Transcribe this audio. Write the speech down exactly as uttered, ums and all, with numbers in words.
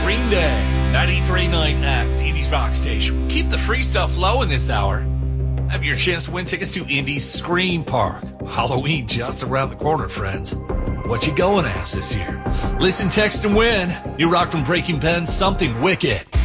Green Day, ninety-three point nine X, Indy's Rock Station. Keep the free stuff low in this hour. Have your chance to win tickets to Indy's Scream Park. Halloween just around the corner, friends. What you going as this year? Listen, text, and win. New rock from Breaking Pen, Something Wicked.